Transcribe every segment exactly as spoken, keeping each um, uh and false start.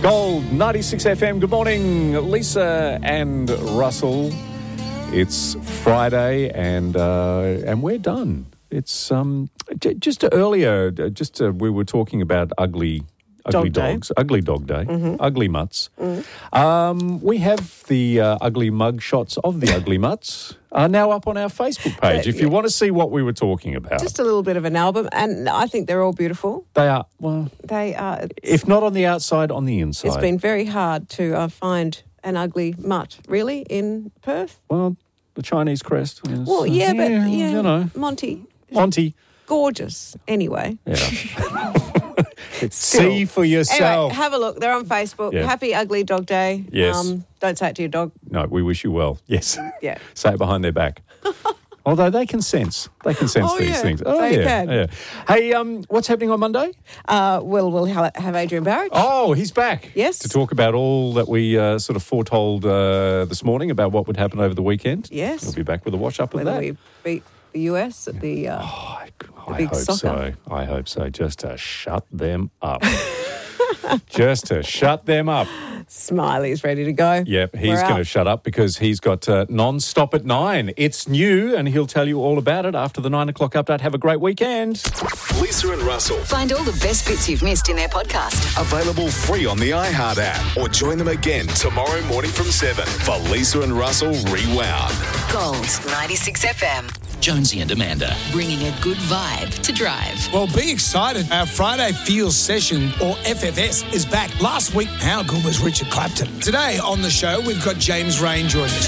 Gold ninety-six F M. Good morning, Lisa and Russell. It's Friday and uh, and we're done. It's um j- just earlier. Just uh, we were talking about ugly. Ugly Dog dogs, day. ugly dog day, Mm-hmm. ugly mutts. Mm-hmm. Um, we have the uh, ugly mug shots of the ugly mutts are now up on our Facebook page. Uh, If you yeah. want to see what we were talking about, Just a little bit of an album, and I think they're all beautiful. they are well, They are. It's, if not on the outside, on the inside. it's been very hard to uh, find an ugly mutt, really, in Perth. well, the Chinese crest. Is, Well, yeah, but yeah, you know, Monty, Monty. gorgeous. Anyway, Yeah. Still. See for yourself. Anyway, have a look. They're on Facebook. Yeah. Happy Ugly Dog Day. Yes. Um, don't say it to your dog. No, we wish you well. Yes. Yeah. Say it behind their back. Although they can sense, they can sense Oh, these yeah, things. Oh they yeah, can. yeah. Hey, um, what's happening on Monday? Uh, we'll we'll ha- have Adrian Barrett. Oh, he's back. Yes. To talk about all that we uh, sort of foretold uh, this morning about what would happen over the weekend. Yes. We'll be back with a wash up of Whether that. we beat the U S at the. Uh, Oh, I, I big hope soccer. so. I hope so. Just to shut them up. Just to shut them up. Smiley's ready to go. Yep, he's We're going to out. shut up because he's got uh, non-stop at nine. It's new and he'll tell you all about it after the nine o'clock update. Have a great weekend. Lisa and Russell. Find all the best bits you've missed in their podcast. Available free on the iHeart app or join them again tomorrow morning from seven for Lisa and Russell Rewound. Gold ninety-six F M. Jonesy and Amanda. Bringing a good vibe to drive. Well, be excited. Our Friday Feels Session, or F F S, is back. Last week, how good was Richard Clapton? Today on the show, we've got James Rain joining us.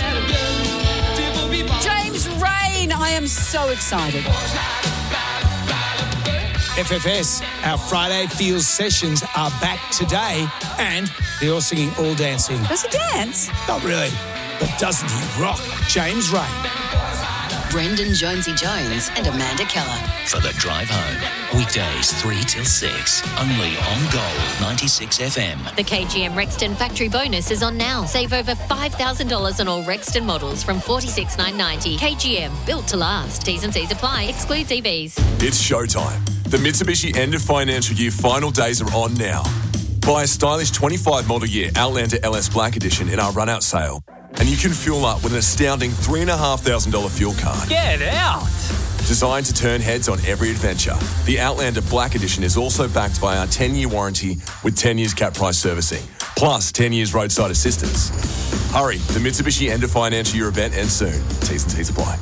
James Rain, I am so excited. F F S, our Friday Feels Sessions are back today, and they're all singing All Dancing. Does he dance? Not really, but doesn't he rock? James Rain. Brendan Jonesy Jones and Amanda Keller. For the drive home. Weekdays three till six. Only on Gold ninety-six F M. The K G M Rexton Factory Bonus is on now. Save over five thousand dollars on all Rexton models from forty-six thousand nine hundred ninety dollars. K G M, built to last. T's and C's apply. Excludes E Vs. It's showtime. The Mitsubishi end of financial year final days are on now. Buy a stylish twenty-five model year Outlander L S Black Edition in our run-out sale, and you can fuel up with an astounding three thousand five hundred dollars fuel card. Get out! Designed to turn heads on every adventure, the Outlander Black Edition is also backed by our ten-year warranty with ten years cap price servicing, plus ten years roadside assistance. Hurry, the Mitsubishi end of financial year event ends soon. T's and C's apply.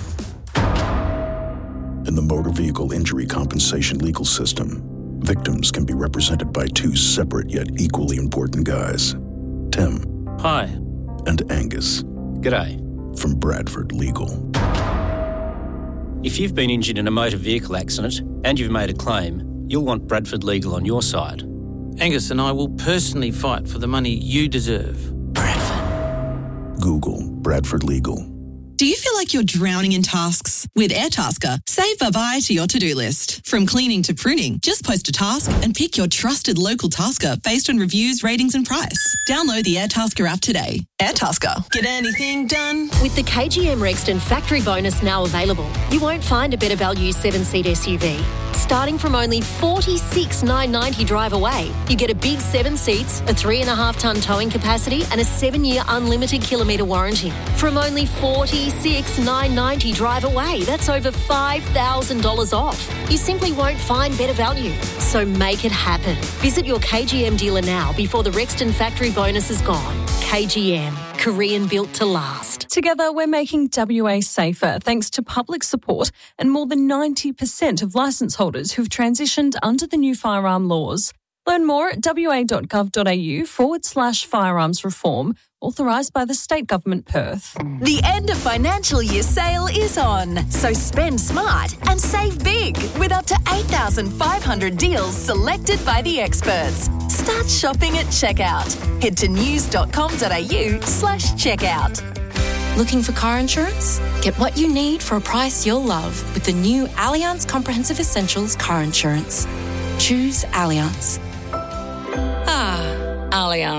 In the motor vehicle injury compensation legal system, victims can be represented by two separate yet equally important guys. Tim. Hi. And Angus. G'day. From Bradford Legal. If you've been injured in a motor vehicle accident and you've made a claim, you'll want Bradford Legal on your side. Angus and I will personally fight for the money you deserve. Bradford. Google Bradford Legal. Do you feel like you're drowning in tasks? With Airtasker, save bye-bye to your to-do list. From cleaning to pruning, just post a task and pick your trusted local tasker based on reviews, ratings and price. Download the Airtasker app today. Airtasker. Get anything done? With the K G M Rexton Factory Bonus now available, you won't find a better value seven-seat S U V. Starting from only forty-six thousand nine hundred ninety dollars drive away, you get a big seven seats, a three and a half tonne towing capacity and a seven-year unlimited kilometre warranty. From only forty-six thousand nine hundred ninety dollars drive away, that's over five thousand dollars off. You simply won't find better value. So make it happen. Visit your K G M dealer now before the Rexton Factory Bonus is gone. K G M, Korean built to last. Together, we're making W A safer thanks to public support and more than ninety percent of licence holders who've transitioned under the new firearm laws. Learn more at wa.gov.au forward slash firearms reform, authorised by the State Government Perth. The end of financial year sale is on, so spend smart and save big with up to eight thousand five hundred deals selected by the experts. Start shopping at checkout. Head to news.com.au slash checkout. Looking for car insurance? Get what you need for a price you'll love with the new Allianz Comprehensive Essentials car insurance. Choose Allianz. Ah, Allianz.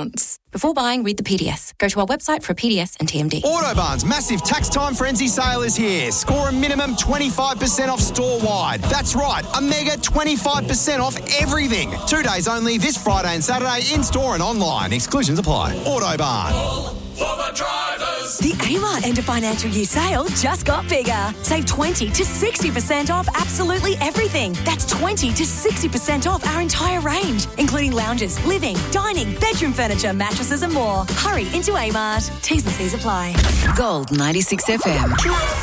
Before buying, read the P D S. Go to our website for a P D S and T M D. Autobarn's massive tax time frenzy sale is here. Score a minimum twenty-five percent off store-wide. That's right, a mega twenty-five percent off everything. Two days only this Friday and Saturday in-store and online. Exclusions apply. Autobarn. For the drivers. The Amart end of financial year sale just got bigger. Save twenty to sixty percent off absolutely everything. That's twenty to sixty percent off our entire range, including lounges, living, dining, bedroom furniture, mattresses and more. Hurry into Amart. T's and C's apply. Gold ninety-six F M.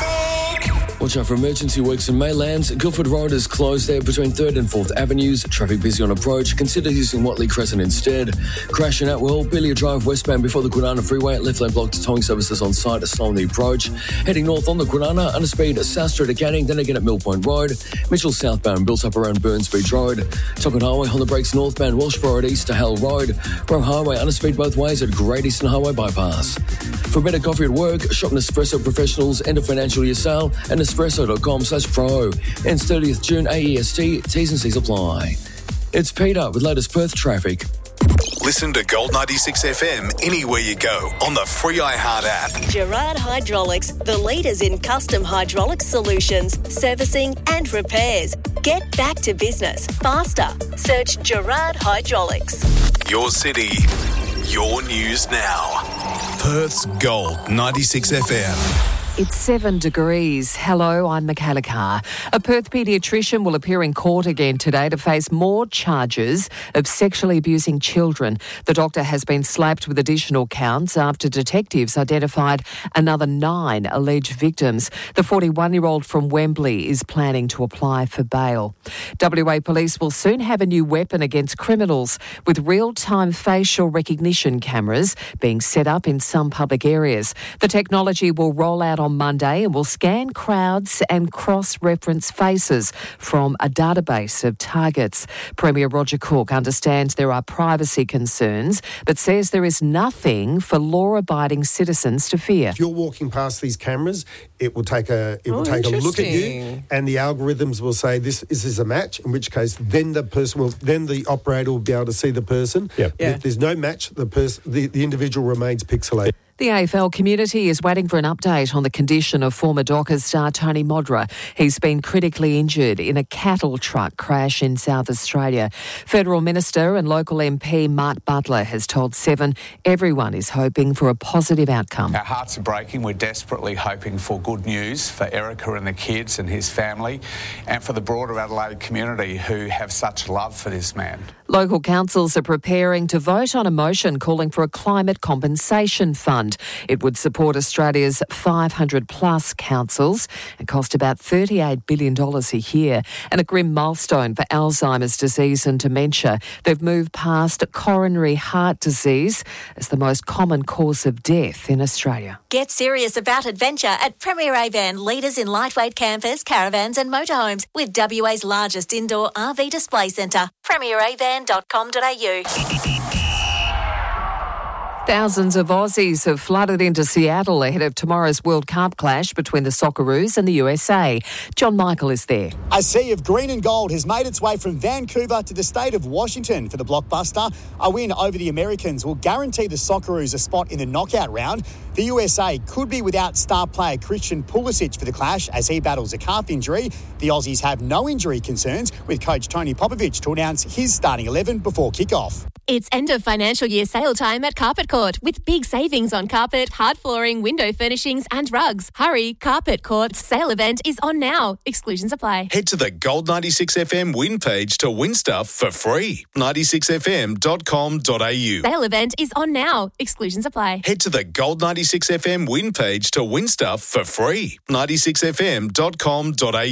Watch out for emergency works in Maylands. Guildford Road is closed there between third and fourth Avenues. Traffic busy on approach. Consider using Watley Crescent instead. Crash in Atwell, Belia Drive westbound before the Kwinana Freeway. Left lane blocked to towing services on site. Slow on the approach. Heading north on the Kwinana, under speed South Street to Canning, then again at Mill Point Road. Mitchell southbound built up around Burns Beach Road. Tonkin Highway on the brakes northbound Welshborough Road east to Hell Road. Roe Highway under speed both ways at Great Eastern Highway bypass. For better coffee at work, shop Nespresso Professionals end of financial year sale and Nespresso dot com slash pro. Ends thirtieth June A E S T. T's and C's apply. It's Peter with latest Perth traffic. Listen to Gold ninety-six F M anywhere you go on the free iHeart app. Gerard Hydraulics, the leaders in custom hydraulic solutions, servicing and repairs. Get back to business faster. Search Gerard Hydraulics. Your city, your news now. Perth's Gold ninety-six F M. It's seven degrees. Hello, I'm Michaela Carr. A Perth paediatrician will appear in court again today to face more charges of sexually abusing children. The doctor has been slapped with additional counts after detectives identified another nine alleged victims. The forty-one-year-old from Wembley is planning to apply for bail. W A Police will soon have a new weapon against criminals, with real-time facial recognition cameras being set up in some public areas. The technology will roll out on Monday and will scan crowds and cross-reference faces from a database of targets. Premier Roger Cook understands there are privacy concerns, but says there is nothing for law-abiding citizens to fear. If you're walking past these cameras, it will take a it will Oh, take a look at you, interesting. and the algorithms will say this is this a match. In which case, then the person will then the operator will be able to see the person. Yep. If there's no match, the person the, the individual remains pixelated. The A F L community is waiting for an update on the condition of former Dockers star Tony Modra. He's been critically injured in a cattle truck crash in South Australia. Federal Minister and local M P Mark Butler has told Seven everyone is hoping for a positive outcome. Our hearts are breaking. We're desperately hoping for good news for Erica and the kids and his family, and for the broader Adelaide community who have such love for this man. Local councils are preparing to vote on a motion calling for a climate compensation fund. It would support Australia's five hundred plus councils and cost about thirty-eight billion dollars a year. And a grim milestone for Alzheimer's disease and dementia. They've moved past coronary heart disease as the most common cause of death in Australia. Get serious about adventure at Premier Avan, leaders in lightweight campers, caravans and motorhomes, with W A's largest indoor R V display centre. premier avan dot com dot a u. Thousands of Aussies have flooded into Seattle ahead of tomorrow's World Cup clash between the Socceroos and the U S A. John Michael is there. A sea of green and gold has made its way from Vancouver to the state of Washington for the blockbuster. A win over the Americans will guarantee the Socceroos a spot in the knockout round. The U S A could be without star player Christian Pulisic for the clash as he battles a calf injury. The Aussies have no injury concerns, with coach Tony Popovich to announce his starting eleven before kick-off. It's end of financial year sale time at Carpet Court with big savings on carpet, hard flooring, window furnishings and rugs. Hurry, Carpet Court's sale event is on now. Exclusions apply. Head to the Gold ninety-six F M win page to win stuff for free. ninety-six f m dot com dot a u. Sale event is on now. Exclusions apply. Head to the Gold ninety-six F M win page to win stuff for free. ninety-six f m dot com dot a u.